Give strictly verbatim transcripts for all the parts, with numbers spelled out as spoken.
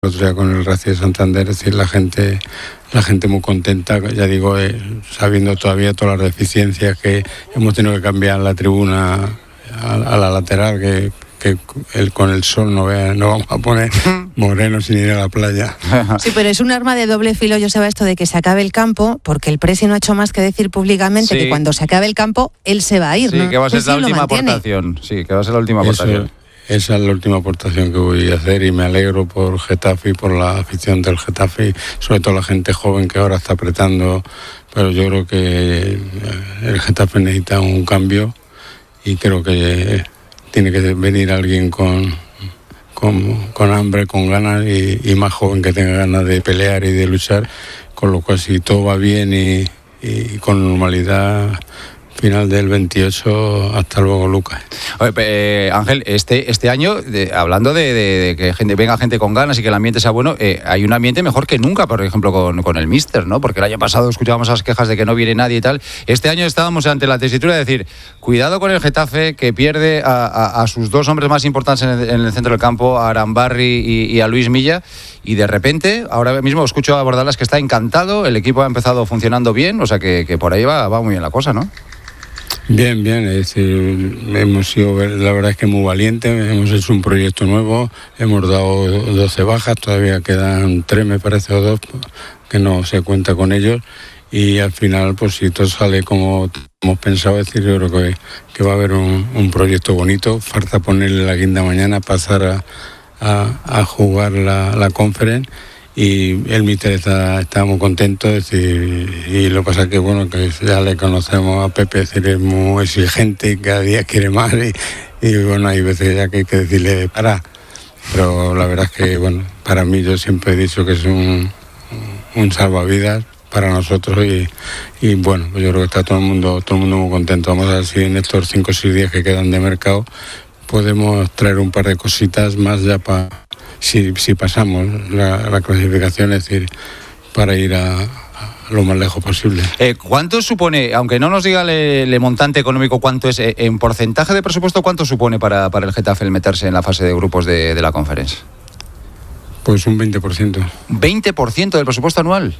el otro día con el Racing de Santander, es decir, la gente, la gente muy contenta, ya digo, eh, sabiendo todavía todas las deficiencias que hemos tenido que cambiar la tribuna a, a la lateral, que, que el, con el sol no, vea, no vamos a poner morenos sin ir a la playa. Sí, pero es un arma de doble filo, Joseba, esto de que se acabe el campo, porque el Presi no ha hecho más que decir públicamente sí. que cuando se acabe el campo, él se va a ir. Sí, ¿no? que va a ser Él la sí última aportación. Sí, que va a ser la última aportación. Eso, esa es la última aportación que voy a hacer y me alegro por Getafe y por la afición del Getafe, sobre todo la gente joven que ahora está apretando, pero yo creo que el Getafe necesita un cambio y creo que tiene que venir alguien con, con, con hambre, con ganas y, y más joven que tenga ganas de pelear y de luchar, con lo cual si todo va bien y, y con normalidad, final del veintiocho, hasta luego, Lucas. Oye, eh, Ángel, este este año, de, hablando de, de, de que gente, venga gente con ganas y que el ambiente sea bueno, eh, hay un ambiente mejor que nunca, por ejemplo, con, con el míster, ¿no? Porque el año pasado escuchábamos esas quejas de que no viene nadie y tal. Este año estábamos ante la tesitura de decir, cuidado con el Getafe, que pierde a, a, a sus dos hombres más importantes en el, en el centro del campo, a Arambarri y, y a Luis Milla, y de repente, ahora mismo escucho a Bordalas que está encantado, el equipo ha empezado funcionando bien, o sea que, que por ahí va, va muy bien la cosa, ¿no? Bien, bien, es decir, hemos sido, la verdad es que muy valientes, hemos hecho un proyecto nuevo, hemos dado doce bajas, todavía quedan tres, me parece, o dos, que no se cuenta con ellos, y al final, pues si todo sale como hemos pensado, es decir, yo creo que, que va a haber un, un proyecto bonito, falta ponerle la guinda mañana, pasar a, a, a jugar la, la Conference. Y el míster está, está muy contento, es decir, y lo que pasa es que bueno, que ya le conocemos a Pepe, es decir, es muy exigente y cada día quiere más y, y bueno, hay veces ya que hay que decirle para, pero la verdad es que bueno, para mí yo siempre he dicho que es un, un salvavidas para nosotros y, y bueno, pues yo creo que está todo el mundo, todo el mundo muy contento. Vamos a ver si en estos cinco o seis días que quedan de mercado podemos traer un par de cositas más ya para Si, si pasamos la, la clasificación, es decir, para ir a, a lo más lejos posible. Eh, ¿Cuánto supone, aunque no nos diga el montante económico, cuánto es, eh, en porcentaje de presupuesto, cuánto supone para, para el Getafe el meterse en la fase de grupos de, de la Conference? Pues un veinte por ciento. ¿veinte por ciento del presupuesto anual?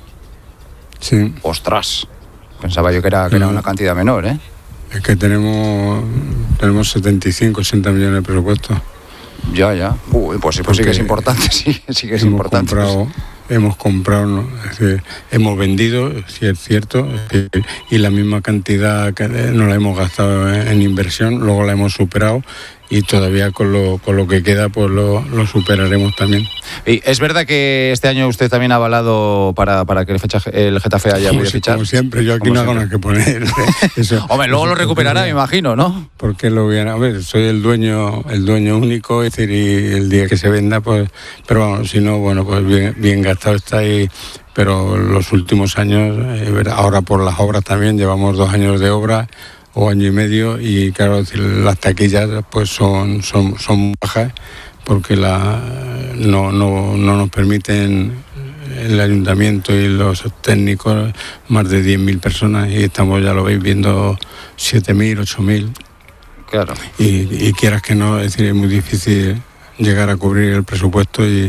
Sí. ¡Ostras! Pensaba yo que era, que era una cantidad menor, ¿eh? Es que tenemos, tenemos setenta y cinco, ochenta millones de presupuesto. Ya, ya. Uy, pues, pues sí que es importante, sí, sí que es hemos importante. Comprado, pues. Hemos comprado, ¿no? Es decir, hemos vendido, si es cierto, es decir, y la misma cantidad que no la hemos gastado en, en inversión, luego la hemos superado y todavía con lo, con lo que queda pues lo, lo superaremos también. Y es verdad que este año usted también ha avalado para, para que el, fecha, el Getafe haya como, podido fichar. Como siempre, yo aquí como no hago nada que poner. Eso, Hombre, luego eso lo recuperará, me imagino, ¿no? Porque lo voy a, a ver, soy el dueño, el dueño único, es decir, y el día que se venda, pues, pero bueno, si no, bueno, pues bien, bien gastado está ahí. Pero los últimos años, eh, ahora por las obras también, llevamos dos años de obra o año y medio y claro, las taquillas pues son son son bajas porque la no no no nos permiten el ayuntamiento y los técnicos más de diez mil personas y estamos, ya lo veis, viendo siete mil, ocho mil. Claro. Y, y quieras que no, es decir, es muy difícil llegar a cubrir el presupuesto y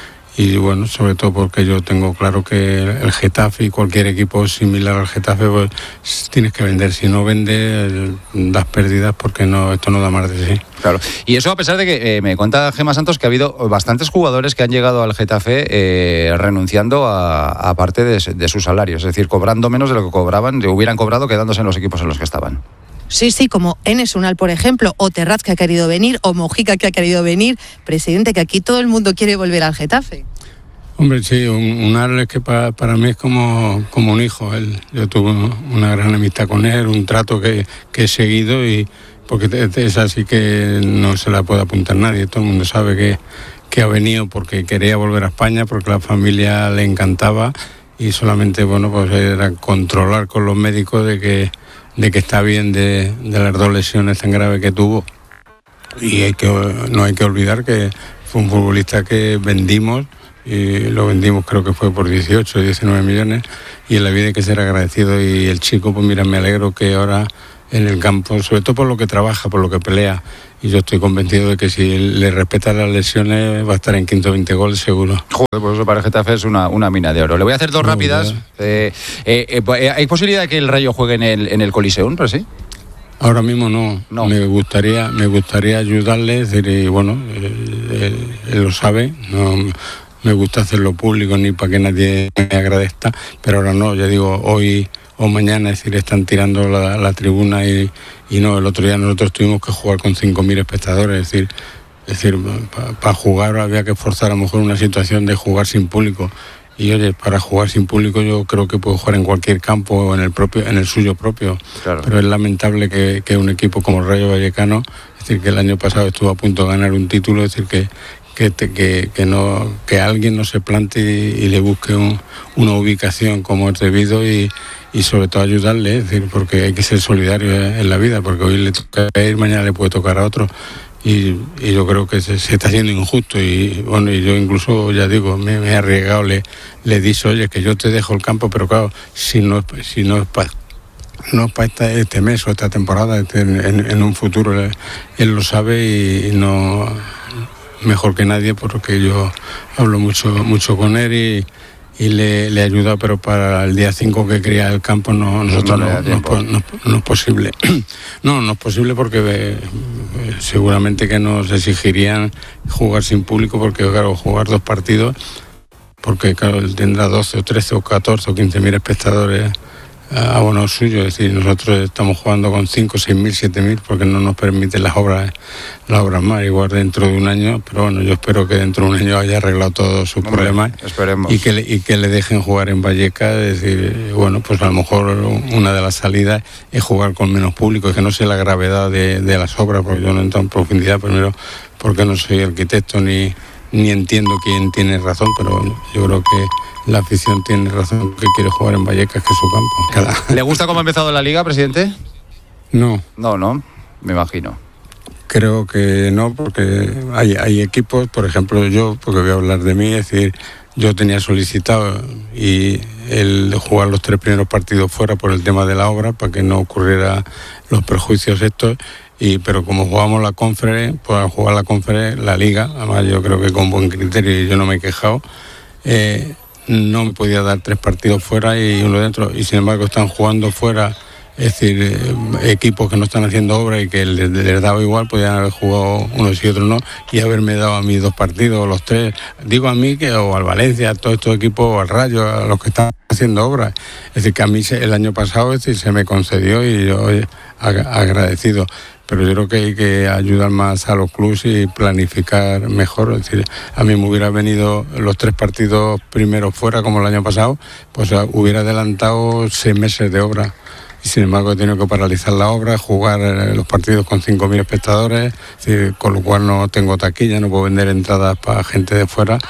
Y bueno, sobre todo porque yo tengo claro que el Getafe y cualquier equipo similar al Getafe, pues tienes que vender. Si no vendes, das pérdidas porque no, esto no da más de sí. Claro. Y eso a pesar de que eh, me cuenta Gemma Santos que ha habido bastantes jugadores que han llegado al Getafe eh, renunciando a, a parte de, de sus salarios, es decir, cobrando menos de lo que cobraban, de hubieran cobrado quedándose en los equipos en los que estaban. Sí, sí, como Enes Unal, por ejemplo, o Terraz, que ha querido venir, o Mojica, que ha querido venir. Presidente, que aquí todo el mundo quiere volver al Getafe. Hombre, sí, Unal es que para, para mí es como, como un hijo. Él, yo tuve una gran amistad con él, un trato que, que he seguido, y porque es así que no se la puede apuntar nadie. Todo el mundo sabe que, que ha venido porque quería volver a España, porque la familia le encantaba, y solamente, bueno, pues era controlar con los médicos de que de que está bien de, de las dos lesiones tan graves que tuvo. Y hay que, no hay que olvidar que fue un futbolista que vendimos, y lo vendimos creo que fue por dieciocho, diecinueve millones, y en la vida hay que ser agradecido. Y el chico, pues mira, me alegro que ahora en el campo, sobre todo por lo que trabaja, por lo que pelea. Y yo estoy convencido de que si le respeta las lesiones va a estar en quince o veinte goles seguro. Joder, pues eso para Getafe es una, una mina de oro. Le voy a hacer dos no, rápidas. Eh, eh, eh, ¿Hay posibilidad de que el Rayo juegue en el, en el Coliseum, pero sí? Ahora mismo no. no. Me gustaría me gustaría ayudarle, es decir, y bueno, él, él, él lo sabe, no me gusta hacerlo público ni para que nadie me agradezca, pero ahora no, ya digo, hoy o mañana, es decir, están tirando la, la tribuna y, y no, el otro día nosotros tuvimos que jugar con cinco mil espectadores, es decir, es decir para pa jugar había que forzar a lo mejor una situación de jugar sin público. Y oye, para jugar sin público yo creo que puedo jugar en cualquier campo o en el propio, en el suyo propio. Claro. Pero es lamentable que, que un equipo como el Rayo Vallecano, es decir, que el año pasado estuvo a punto de ganar un título, es decir, que que, que, que no que alguien no se plante y, y le busque un, una ubicación como es debido y, y sobre todo ayudarle, es decir, porque hay que ser solidario en la vida, porque hoy le toca ir, mañana le puede tocar a otro. Y, y yo creo que se, se está haciendo injusto y bueno, y yo incluso, ya digo, me, me he arriesgado, le, le he dicho, oye, que yo te dejo el campo, pero claro, si no, si no es para no es para este mes o esta temporada, en, en, en un futuro, él, él lo sabe y, y no mejor que nadie, porque yo hablo mucho mucho con él y y le, le he ayudado, pero para el día cinco que quería el campo no, nosotros no, no, no, no, no es posible. No, no es posible porque eh, seguramente que nos exigirían jugar sin público, porque claro, jugar dos partidos, porque claro, él tendrá doce o trece o catorce o quince mil espectadores a bono suyo, es decir, nosotros estamos jugando con cinco, seis mil, siete mil, porque no nos permiten las obras las obras más, igual dentro de un año, pero bueno, yo espero que dentro de un año haya arreglado todos sus Hombre, problemas esperemos. y que le, y que le dejen jugar en Vallecas, es decir, bueno, pues a lo mejor una de las salidas es jugar con menos público, es que no sé la gravedad de, de las obras, porque yo no entro en profundidad, primero porque no soy arquitecto ni, ni entiendo quién tiene razón, pero yo creo que la afición tiene razón, que quiere jugar en Vallecas, que es su campo. Cada... ¿Le gusta cómo ha empezado la Liga, presidente? No. No, no, me imagino. Creo que no, porque hay, hay equipos, por ejemplo yo, porque voy a hablar de mí, es decir, yo tenía solicitado y el jugar los tres primeros partidos fuera por el tema de la obra, para que no ocurriera los perjuicios estos, y pero como jugamos la Conference, pues a jugar la Conference, la Liga, además yo creo que con buen criterio y yo no me he quejado, eh, no me podía dar tres partidos fuera y uno dentro, y sin embargo están jugando fuera, es decir, eh, equipos que no están haciendo obra y que les, les daba igual, podían haber jugado unos y otros no, y haberme dado a mí dos partidos o los tres, digo a mí que o al Valencia, a todos estos equipos, o al Rayo, a los que están haciendo obra, es decir, que a mí se, el año pasado es decir, se me concedió y yo eh, agradecido. Pero yo creo que hay que ayudar más a los clubes y planificar mejor. Es decir, a mí me hubiera venido los tres partidos primeros fuera, como el año pasado, pues hubiera adelantado seis meses de obra. Y sin embargo he tenido que paralizar la obra, jugar los partidos con cinco mil espectadores, es decir, con lo cual no tengo taquilla, no puedo vender entradas para gente de fuera.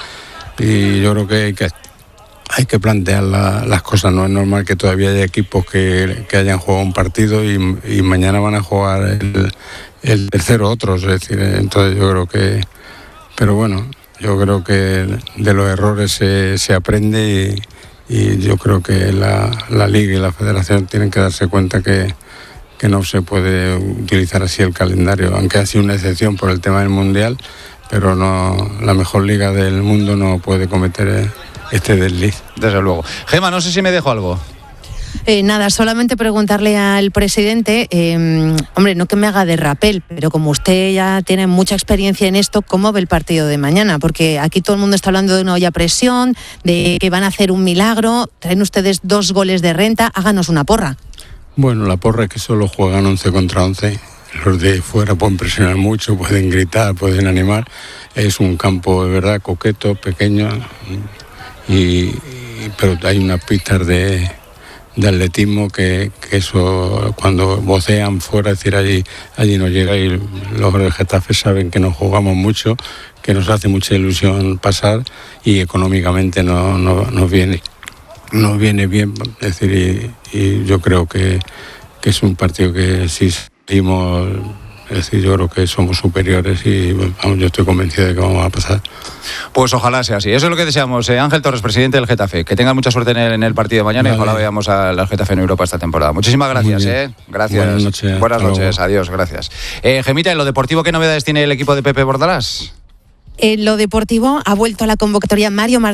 Y yo creo que hay que... Hay que plantear la, las cosas, no es normal que todavía haya equipos que, que hayan jugado un partido y, y mañana van a jugar el, el tercero otros, es decir, entonces yo creo que, pero bueno, yo creo que de los errores se, se aprende y, y yo creo que la, la Liga y la Federación tienen que darse cuenta que, que no se puede utilizar así el calendario, aunque ha sido una excepción por el tema del Mundial, pero no, la mejor liga del mundo no puede cometer este desliz. Desde luego. Gemma, no sé si me dejo algo. Eh, nada, solamente preguntarle al presidente, eh, hombre, no que me haga de rapel, pero como usted ya tiene mucha experiencia en esto, ¿cómo ve el partido de mañana? Porque aquí todo el mundo está hablando de una olla a presión, de que van a hacer un milagro, traen ustedes dos goles de renta, háganos una porra. Bueno, la porra es que solo juegan once contra once. Los de fuera pueden presionar mucho, pueden gritar, pueden animar. Es un campo de verdad coqueto, pequeño. Y, y, pero hay unas pistas de, de atletismo que, que eso cuando vocean fuera, es decir, allí, allí no llega, y los de Getafe saben que nos jugamos mucho, que nos hace mucha ilusión pasar y económicamente no, no, nos viene nos viene bien, es decir, y, y yo creo que, que es un partido que si seguimos Es decir, yo creo que somos superiores y vamos, yo estoy convencido de que vamos a pasar. Pues ojalá sea así. Eso es lo que deseamos. Eh, Ángel Torres, presidente del Getafe. Que tengan mucha suerte en el, en el partido de mañana, vale. Y ojalá veamos al Getafe en Europa esta temporada. Muchísimas gracias. Eh. Gracias. Buenas noches. Buenas noches. Adiós. Gracias. Eh, Gemita, en lo deportivo, ¿qué novedades tiene el equipo de Pepe Bordalás? En lo deportivo ha vuelto a la convocatoria Mario Martínez.